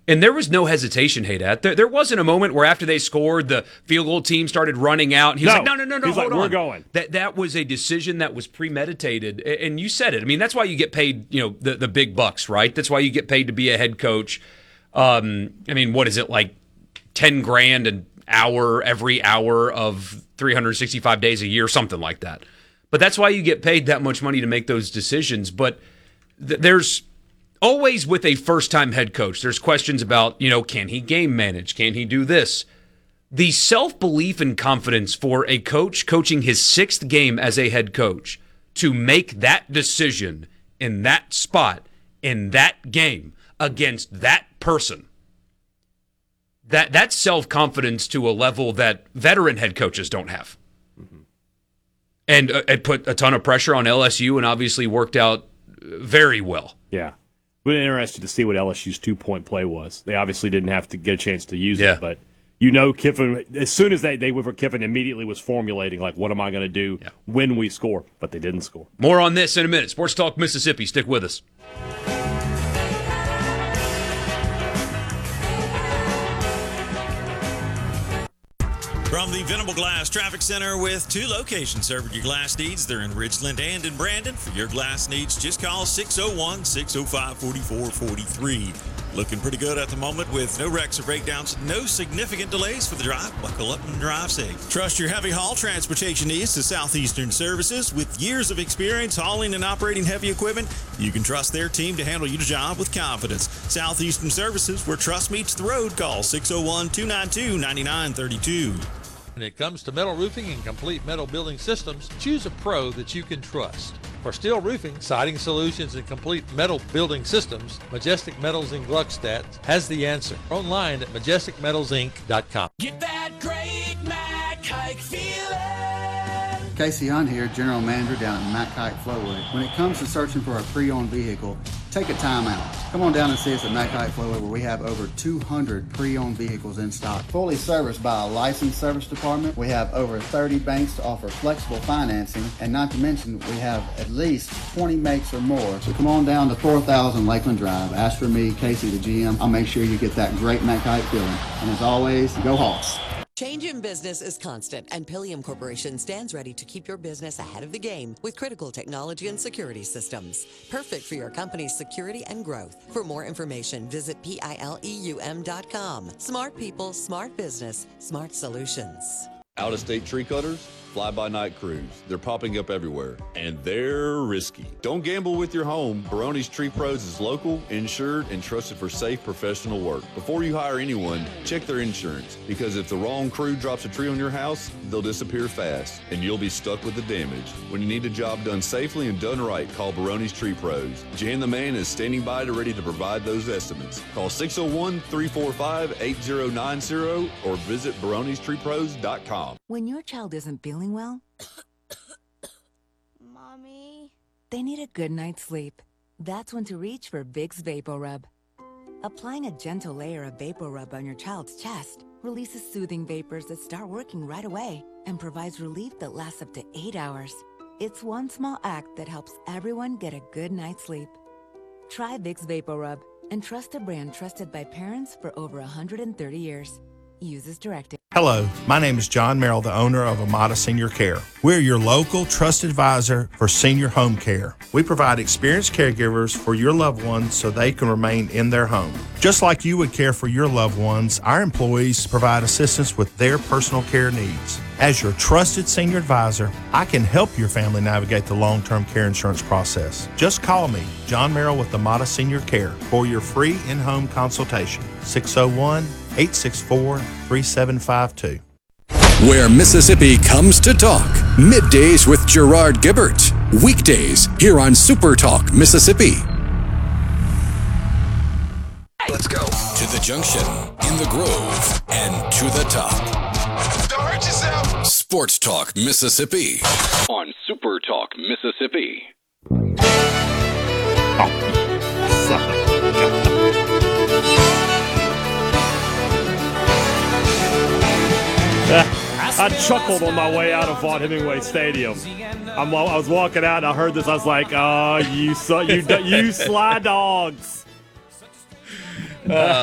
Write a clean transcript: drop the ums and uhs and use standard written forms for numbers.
And there was no hesitation, Haydad. There wasn't a moment where after they scored, the field goal team started running out. And he was like, no, He's hold like, on. we're going. That was a decision that was premeditated. And you said it. I mean, that's why you get paid, the big bucks, right? That's why you get paid to be a head coach. I mean, what is it, like $10,000 an hour every hour of 365 days a year, something like that. But that's why you get paid that much money to make those decisions. But there's always, with a first-time head coach, there's questions about, can he game manage? Can he do this? The self-belief and confidence for a coach coaching his 6th game as a head coach to make that decision in that spot, in that game, against that person, that's self-confidence to a level that veteran head coaches don't have. Mm-hmm. And it put a ton of pressure on LSU and obviously worked out very well. Yeah. We're interested to see what LSU's 2-point play was. They obviously didn't have to get a chance to use it, but Kiffin, as soon as they were, Kiffin immediately was formulating, like, what am I going to do when we score? But they didn't score. More on this in a minute. Sports Talk Mississippi. Stick with us. From the Venable Glass Traffic Center with 2 locations serving your glass needs. They're in Ridgeland and in Brandon. For your glass needs, just call 601-605-4443. Looking pretty good at the moment with no wrecks or breakdowns, no significant delays for the drive. Buckle up and drive safe. Trust your heavy haul transportation needs to Southeastern Services. With years of experience hauling and operating heavy equipment, you can trust their team to handle your job with confidence. Southeastern Services, where trust meets the road. Call 601-292-9932. When it comes to metal roofing and complete metal building systems, choose a pro that you can trust. For steel roofing, siding solutions, and complete metal building systems, Majestic Metals in Gluckstadt has the answer. Online at majesticmetalsinc.com. Get that great Mac Hike feeling. Casey Hunt here, General Manager down at Mac Hike Flowwood. When it comes to searching for a pre-owned vehicle, take a time out. Come on down and see us at Mac Hike Flowwood, where we have over 200 pre-owned vehicles in stock. Fully serviced by a licensed service department. We have over 30 banks to offer flexible financing, and not to mention, we have at least 20 makes or more. So come on down to 4000 Lakeland Drive. Ask for me, Casey, the GM. I'll make sure you get that great Mac Hike feeling. And as always, go Hawks. Change in business is constant, and Pilium Corporation stands ready to keep your business ahead of the game with critical technology and security systems. Perfect for your company's security and growth. For more information, visit pileum.com. Smart people, smart business, smart solutions. Out-of-state tree cutters, fly-by-night crews. They're popping up everywhere, and they're risky. Don't gamble with your home. Barone's Tree Pros is local, insured, and trusted for safe professional work. Before you hire anyone, check their insurance, because if the wrong crew drops a tree on your house, they'll disappear fast, and you'll be stuck with the damage. When you need a job done safely and done right, call Barone's Tree Pros. Jan the Man is standing by ready to provide those estimates. Call 601-345-8090 or visit baronestreepros.com. When your child isn't feeling well, Mommy, they need a good night's sleep. That's when to reach for Vicks VapoRub. Applying a gentle layer of VapoRub on your child's chest releases soothing vapors that start working right away and provides relief that lasts up to 8 hours. It's one small act that helps everyone get a good night's sleep. Try Vicks VapoRub and trust a brand trusted by parents for over 130 years. Use as directed. Hello, my name is John Merrill, the owner of Amada Senior Care. We're your local trusted advisor for senior home care. We provide experienced caregivers for your loved ones so they can remain in their home. Just like you would care for your loved ones, our employees provide assistance with their personal care needs. As your trusted senior advisor, I can help your family navigate the long-term care insurance process. Just call me, John Merrill with Amada Senior Care, for your free in-home consultation. 601-864-3752. Where Mississippi comes to talk. Middays with Gerard Gibbert. Weekdays here on Super Talk Mississippi. let's go. To the junction, in the Grove, and to the top. Don't hurt yourself. Sports Talk Mississippi on Super Talk Mississippi. I chuckled on my way out of Vaught Hemingway Stadium. I was walking out and I heard this. I was like, "Oh, you sly dogs!"